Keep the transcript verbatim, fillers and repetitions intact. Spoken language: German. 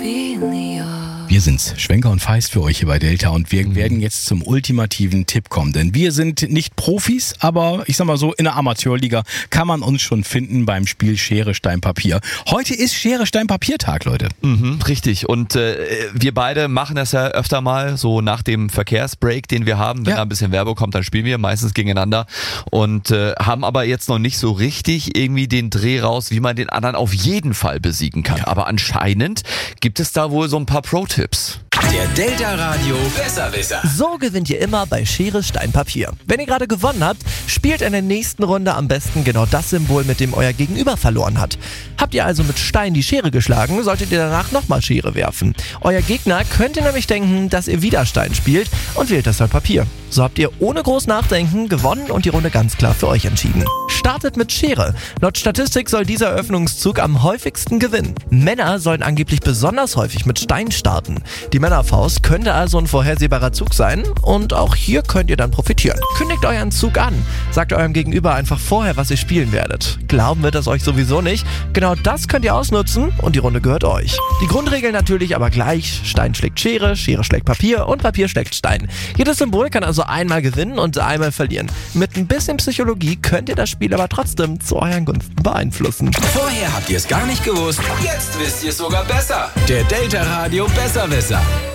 Wir sind's, Schwenker und Feist für euch hier bei Delta und wir werden jetzt zum ultimativen Tipp kommen, denn wir sind nicht Profis, aber ich sag mal so, in der Amateurliga kann man uns schon finden beim Spiel Schere, Stein, Papier. Heute ist Schere, Stein, Papier-Tag, Leute. Mhm, richtig und äh, wir beide machen das ja öfter mal so nach dem Verkehrsbreak, den wir haben, wenn Ja. da ein bisschen Werbung kommt, dann spielen wir meistens gegeneinander und äh, haben aber jetzt noch nicht so richtig irgendwie den Dreh raus, wie man den anderen auf jeden Fall besiegen kann. Ja. Aber anscheinend gibt es da wohl so ein paar Pro-Tipps. Der Delta Radio Besserwisser. So gewinnt ihr immer bei Schere, Stein, Papier. Wenn ihr gerade gewonnen habt, spielt in der nächsten Runde am besten genau das Symbol, mit dem euer Gegenüber verloren hat. Habt ihr also mit Stein die Schere geschlagen, solltet ihr danach nochmal Schere werfen. Euer Gegner könnte nämlich denken, dass ihr wieder Stein spielt und wählt deshalb Papier. So habt ihr ohne groß Nachdenken gewonnen und die Runde ganz klar für euch entschieden. Startet mit Schere. Laut Statistik soll dieser Eröffnungszug am häufigsten gewinnen. Männer sollen angeblich besonders häufig mit Stein starten. Die Männerfaust könnte also ein vorhersehbarer Zug sein und auch hier könnt ihr dann profitieren. Kündigt euren Zug an. Sagt eurem Gegenüber einfach vorher, was ihr spielen werdet. Glauben wird das euch sowieso nicht. Genau das könnt ihr ausnutzen und die Runde gehört euch. Die Grundregeln natürlich aber gleich. Stein schlägt Schere, Schere schlägt Papier und Papier schlägt Stein. Jedes Symbol kann also einmal gewinnen und einmal verlieren. Mit ein bisschen Psychologie könnt ihr das Spiel aber trotzdem zu euren Gunsten beeinflussen. Vorher habt ihr es gar nicht gewusst, jetzt wisst ihr es sogar besser. Der Delta Radio Besserwisser.